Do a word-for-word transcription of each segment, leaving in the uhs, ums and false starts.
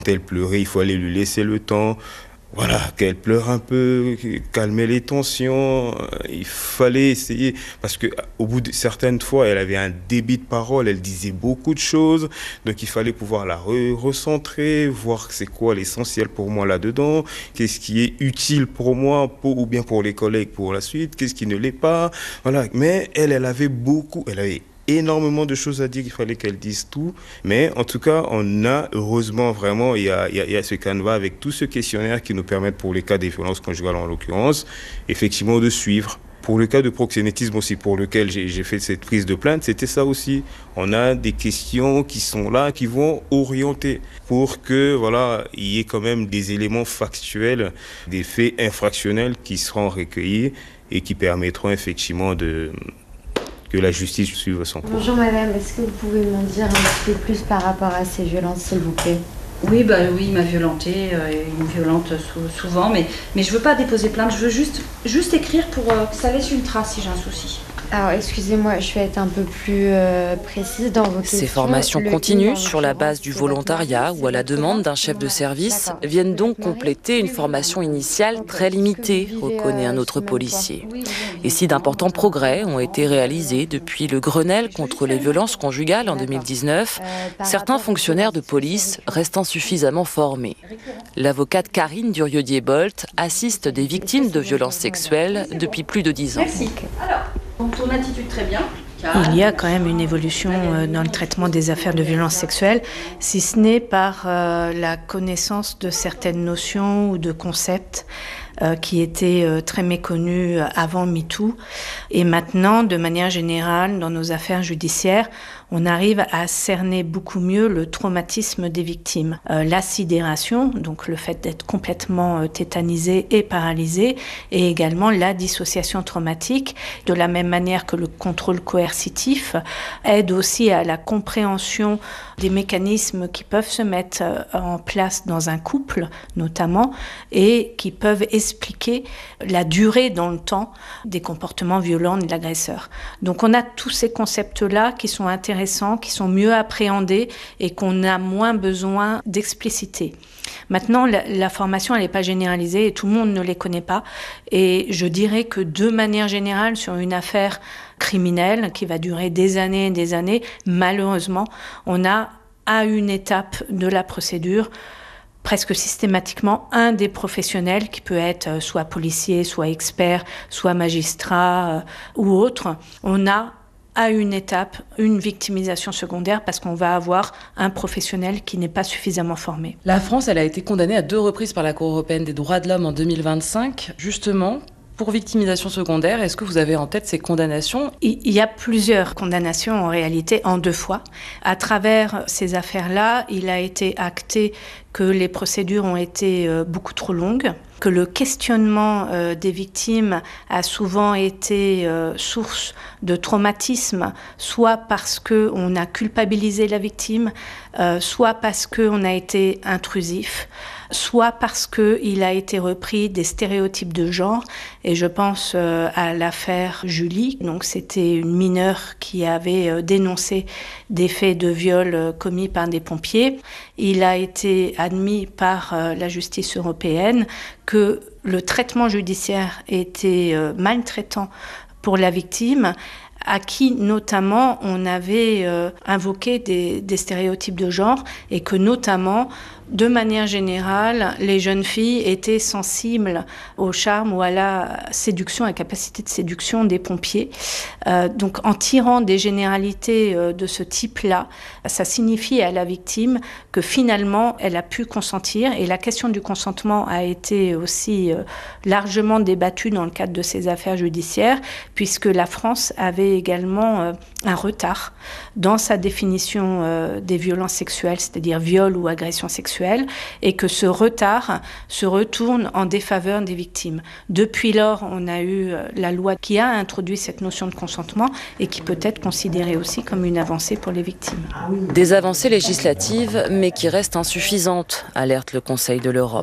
Elle pleurait, il faut aller lui laisser le temps. Voilà, qu'elle pleure un peu, calmer les tensions. Il fallait essayer, parce que au bout de certaines fois, elle avait un débit de parole, elle disait beaucoup de choses, donc il fallait pouvoir la re- recentrer, voir c'est quoi l'essentiel pour moi là-dedans, qu'est-ce qui est utile pour moi, pour, ou bien pour les collègues pour la suite, qu'est-ce qui ne l'est pas. Voilà, mais elle, elle avait beaucoup, elle avait énormément de choses à dire, il fallait qu'elle dise tout. Mais en tout cas, on a, heureusement, vraiment, il y a, il y a, il y a ce canevas avec tout ce questionnaire qui nous permettent, pour les cas des violences conjugales en l'occurrence, effectivement de suivre. Pour le cas de proxénétisme aussi, pour lequel j'ai, j'ai fait cette prise de plainte, c'était ça aussi. On a des questions qui sont là, qui vont orienter pour que, voilà, il y ait quand même des éléments factuels, des faits infractionnels qui seront recueillis et qui permettront effectivement de... que la justice suive son cours. Bonjour madame, est-ce que vous pouvez m'en dire un petit peu plus par rapport à ces violences, s'il vous plaît? Oui, bah oui, il m'a violentée, euh, il me violente sou- souvent, mais, mais je veux pas déposer plainte, je veux juste, juste écrire pour euh, que ça laisse une trace si j'ai un souci. Alors excusez-moi, je vais être un peu plus euh, précise dans vos questions. Ces formations Le continues I, sur la base du volontariat ou à la demande d'un chef de service viennent donc compléter une formation initiale très limitée, reconnaît un autre policier. Et si d'importants progrès ont été réalisés depuis le Grenelle contre les violences conjugales en deux mille dix-neuf, certains fonctionnaires de police restent insuffisamment formés. L'avocate Karine Durieux-Diebolt assiste des victimes de violences sexuelles depuis plus de dix ans. Merci. Alors, donc ton attitude très bien. Il y a quand même une évolution dans le traitement des affaires de violences sexuelles, si ce n'est par euh, la connaissance de certaines notions ou de concepts euh, qui étaient euh, très méconnus avant MeToo. Et maintenant, de manière générale, dans nos affaires judiciaires, on arrive à cerner beaucoup mieux le traumatisme des victimes. Euh, la sidération, donc le fait d'être complètement euh, tétanisé et paralysé, et également la dissociation traumatique, de la même manière que le contrôle coercitif, aide aussi à la compréhension des mécanismes qui peuvent se mettre euh, en place dans un couple, notamment, et qui peuvent expliquer la durée dans le temps des comportements violents de l'agresseur. Donc on a tous ces concepts-là qui sont intéressants, qui sont mieux appréhendés et qu'on a moins besoin d'expliciter. Maintenant, la, la formation, elle n'est pas généralisée et tout le monde ne les connaît pas. Et je dirais que de manière générale, sur une affaire criminelle qui va durer des années et des années, malheureusement, on a à une étape de la procédure presque systématiquement un des professionnels qui peut être soit policier, soit expert, soit magistrat euh, ou autre. On a à une étape, une victimisation secondaire parce qu'on va avoir un professionnel qui n'est pas suffisamment formé. La France, elle a été condamnée à deux reprises par la Cour européenne des droits de l'homme en deux mille vingt-cinq, justement pour victimisation secondaire. Est-ce que vous avez en tête ces condamnations ? Il y a plusieurs condamnations en réalité en deux fois. À travers ces affaires-là, il a été acté que les procédures ont été beaucoup trop longues, que le questionnement euh, des victimes a souvent été euh, source de traumatisme, soit parce qu'on a culpabilisé la victime, euh, soit parce qu'on a été intrusif, soit parce qu'il a été repris des stéréotypes de genre. Et je pense euh, à l'affaire Julie. Donc, c'était une mineure qui avait euh, dénoncé des faits de viol euh, commis par des pompiers. Il a été admis par euh, la justice européenne que le traitement judiciaire était euh, maltraitant pour la victime, à qui notamment on avait euh, invoqué des, des stéréotypes de genre et que notamment, de manière générale, les jeunes filles étaient sensibles au charme ou à la séduction, à la capacité de séduction des pompiers. Euh, donc en tirant des généralités euh, de ce type-là, ça signifie à la victime que finalement elle a pu consentir, et la question du consentement a été aussi euh, largement débattue dans le cadre de ces affaires judiciaires, puisque la France avait également euh, un retard dans sa définition euh, des violences sexuelles, c'est-à-dire viol ou agression sexuelle, et que ce retard se retourne en défaveur des victimes. Depuis lors, on a eu euh, la loi qui a introduit cette notion de consentement et qui peut être considérée aussi comme une avancée pour les victimes. Des avancées législatives, mais qui restent insuffisantes, alerte le Conseil de l'Europe.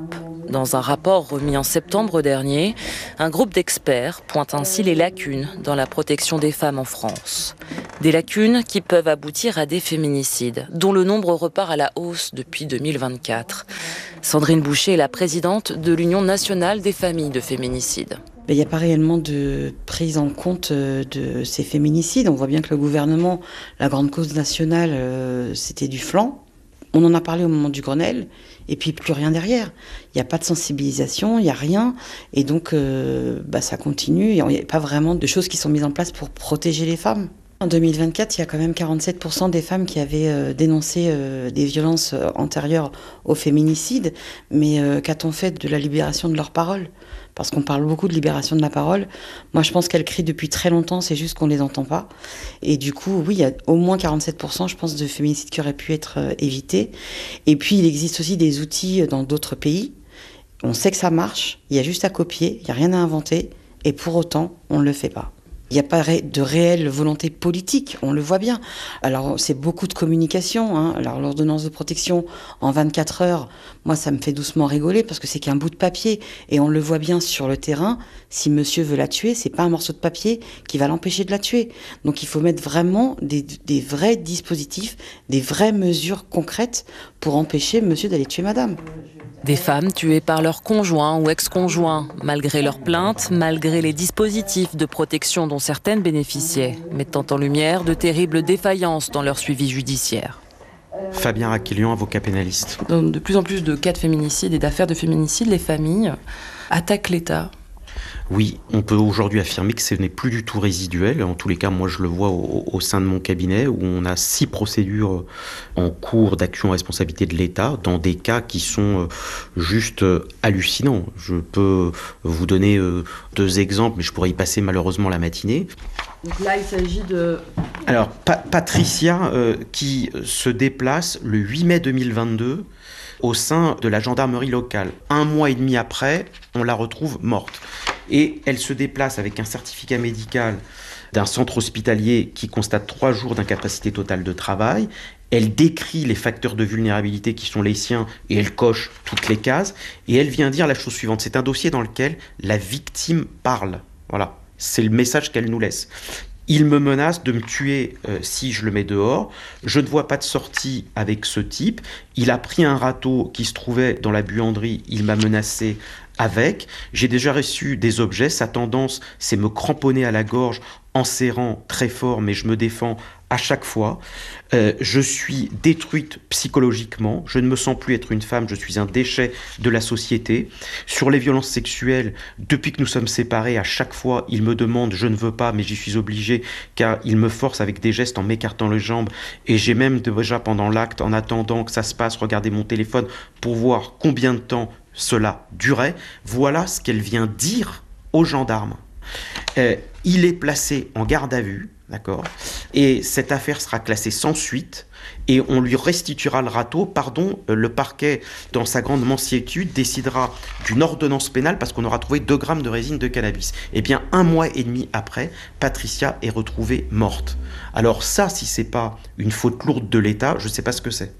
Dans un rapport remis en septembre dernier, un groupe d'experts pointe ainsi les lacunes dans la protection des femmes en France. Des lacunes qui peuvent aboutir à des féminicides, dont le nombre repart à la hausse depuis deux mille vingt-quatre. Sandrine Boucher est la présidente de l'Union nationale des familles de féminicides. Il n'y a pas réellement de prise en compte de ces féminicides. On voit bien que le gouvernement, la grande cause nationale, euh, c'était du flanc. On en a parlé au moment du Grenelle, et puis plus rien derrière. Il n'y a pas de sensibilisation, il n'y a rien, et donc euh, bah, ça continue. Il n'y a pas vraiment de choses qui sont mises en place pour protéger les femmes. En deux mille vingt-quatre, il y a quand même quarante-sept pour cent des femmes qui avaient euh, dénoncé euh, des violences euh, antérieures au féminicide. Mais euh, qu'a-t-on fait de la libération de leur parole ? Parce qu'on parle beaucoup de libération de la parole. Moi, je pense qu'elles crient depuis très longtemps, c'est juste qu'on ne les entend pas. Et du coup, oui, il y a au moins quarante-sept pour cent, je pense, de féminicides qui auraient pu être euh, évités. Et puis, il existe aussi des outils dans d'autres pays. On sait que ça marche, il y a juste à copier, il n'y a rien à inventer. Et pour autant, on ne le fait pas. Il n'y a pas de réelle volonté politique, on le voit bien. Alors, c'est beaucoup de communication. Hein. Alors, l'ordonnance de protection en vingt-quatre heures, moi, ça me fait doucement rigoler parce que c'est qu'un bout de papier. Et on le voit bien sur le terrain. Si monsieur veut la tuer, c'est pas un morceau de papier qui va l'empêcher de la tuer. Donc, il faut mettre vraiment des, des vrais dispositifs, des vraies mesures concrètes pour empêcher monsieur d'aller tuer madame. Des femmes tuées par leurs conjoints ou ex-conjoints, malgré leurs plaintes, malgré les dispositifs de protection dont certaines bénéficiaient, mettant en lumière de terribles défaillances dans leur suivi judiciaire. Fabien Raquelian, avocat pénaliste. Dans de plus en plus de cas de féminicide et d'affaires de féminicide, les familles attaquent l'État. Oui, on peut aujourd'hui affirmer que ce n'est plus du tout résiduel. En tous les cas, moi je le vois au, au sein de mon cabinet où on a six procédures en cours d'action en responsabilité de l'État dans des cas qui sont juste hallucinants. Je peux vous donner deux exemples, mais je pourrais y passer malheureusement la matinée. Donc là, il s'agit de... Alors, pa- Patricia euh, qui se déplace le huit mai deux mille vingt-deux au sein de la gendarmerie locale. Un mois et demi après, on la retrouve morte. Et elle se déplace avec un certificat médical d'un centre hospitalier qui constate trois jours d'incapacité totale de travail. Elle décrit les facteurs de vulnérabilité qui sont les siens et elle coche toutes les cases. Et elle vient dire la chose suivante. C'est un dossier dans lequel la victime parle. Voilà, c'est le message qu'elle nous laisse. Il me menace de me tuer euh, si je le mets dehors. Je ne vois pas de sortie avec ce type. Il a pris un râteau qui se trouvait dans la buanderie. Il m'a menacé avec. J'ai déjà reçu des objets. Sa tendance, c'est me cramponner à la gorge en serrant très fort, mais je me défends à chaque fois. Euh, je suis détruite psychologiquement. Je ne me sens plus être une femme. Je suis un déchet de la société. Sur les violences sexuelles, depuis que nous sommes séparés, à chaque fois, il me demande, je ne veux pas, mais j'y suis obligée, car il me force avec des gestes en m'écartant les jambes. Et j'ai même déjà pendant l'acte, en attendant que ça se passe, regardé mon téléphone pour voir combien de temps cela durait. Voilà ce qu'elle vient dire aux gendarmes. Euh, il est placé en garde à vue, d'accord, et cette affaire sera classée sans suite et on lui restituera le râteau. Pardon, euh, le parquet, dans sa grande mansuétude, décidera d'une ordonnance pénale parce qu'on aura trouvé deux grammes de résine de cannabis. Eh bien, un mois et demi après, Patricia est retrouvée morte. Alors ça, si c'est pas une faute lourde de l'État, je sais pas ce que c'est.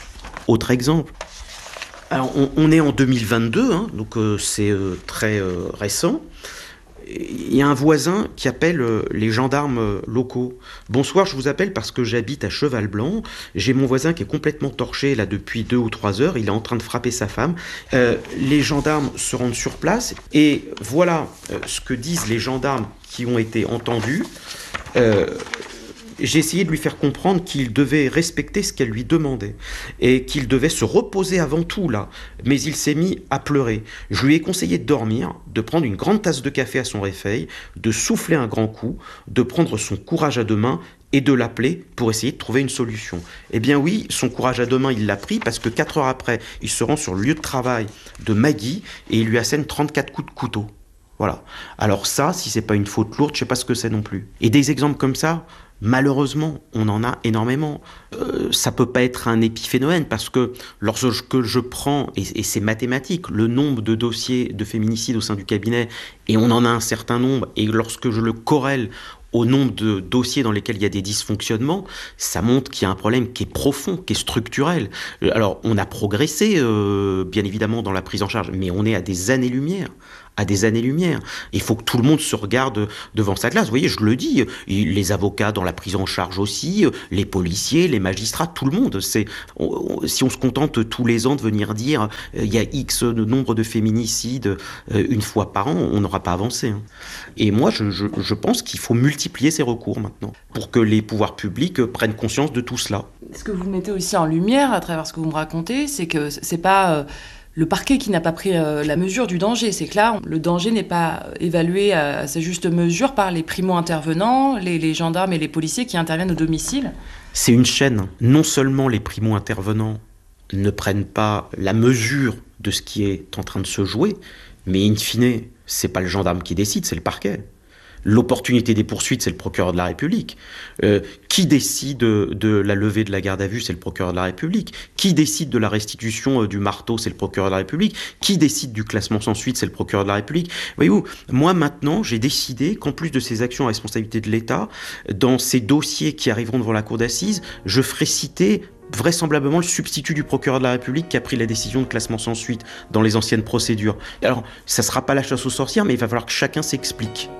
Autre exemple. Alors, on, on est en deux mille vingt-deux, hein, donc euh, c'est euh, très euh, récent. Il y a un voisin qui appelle euh, les gendarmes euh, locaux. « Bonsoir, je vous appelle parce que j'habite à Cheval Blanc. J'ai mon voisin qui est complètement torché là depuis deux ou trois heures. Il est en train de frapper sa femme. Euh, » Les gendarmes se rendent sur place et voilà euh, ce que disent les gendarmes qui ont été entendus. Euh, J'ai essayé de lui faire comprendre qu'il devait respecter ce qu'elle lui demandait et qu'il devait se reposer avant tout là. Mais il s'est mis à pleurer. Je lui ai conseillé de dormir, de prendre une grande tasse de café à son réveil, de souffler un grand coup, de prendre son courage à deux mains et de l'appeler pour essayer de trouver une solution. Eh bien oui, son courage à deux mains, il l'a pris parce que quatre heures après, il se rend sur le lieu de travail de Maggie et il lui assène trente-quatre coups de couteau. Voilà. Alors ça, si c'est pas une faute lourde, je sais pas ce que c'est non plus. Et des exemples comme ça, malheureusement, on en a énormément. Euh, ça peut pas être un épiphénomène parce que lorsque je prends, et, et c'est mathématique, le nombre de dossiers de féminicide au sein du cabinet, et on en a un certain nombre, et lorsque je le corrèle au nombre de dossiers dans lesquels il y a des dysfonctionnements, ça montre qu'il y a un problème qui est profond, qui est structurel. Alors, on a progressé, euh, bien évidemment, dans la prise en charge, mais on est à des années-lumière. à des années-lumière. Il faut que tout le monde se regarde devant sa glace. Vous voyez, je le dis, les avocats dans la prise en charge aussi, les policiers, les magistrats, tout le monde. C'est, on, si on se contente tous les ans de venir dire euh, il y a X nombre de féminicides euh, une fois par an, on n'aura pas avancé. Hein. Et moi, je, je, je pense qu'il faut multiplier ces recours maintenant pour que les pouvoirs publics prennent conscience de tout cela. Ce que vous mettez aussi en lumière à travers ce que vous me racontez, c'est que c'est pas... Euh, le parquet qui n'a pas pris euh, la mesure du danger. C'est que là, le danger n'est pas évalué à, à sa juste mesure par les primo-intervenants, les, les gendarmes et les policiers qui interviennent au domicile. C'est une chaîne. Non seulement les primo-intervenants ne prennent pas la mesure de ce qui est en train de se jouer, mais in fine, c'est pas le gendarme qui décide, c'est le parquet. L'opportunité des poursuites, c'est le procureur de la République. Euh, qui décide de la levée de la garde à vue, c'est le procureur de la République. Qui décide de la restitution euh, du marteau, c'est le procureur de la République. Qui décide du classement sans suite, c'est le procureur de la République. Voyez-vous, moi maintenant, j'ai décidé qu'en plus de ces actions à responsabilité de l'État, dans ces dossiers qui arriveront devant la cour d'assises, je ferai citer vraisemblablement le substitut du procureur de la République qui a pris la décision de classement sans suite dans les anciennes procédures. Alors, ça ne sera pas la chasse aux sorcières, mais il va falloir que chacun s'explique.